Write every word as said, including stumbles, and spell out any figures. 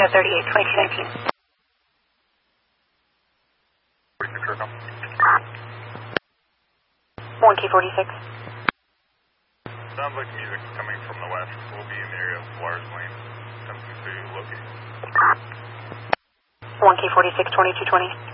Romeo thirty-eight, twenty-two nineteen. one K forty-six. Sounds like music coming from the west. We'll be in the area of Lars Lane. Attempting to locate. one K forty-six, twenty-two twenty.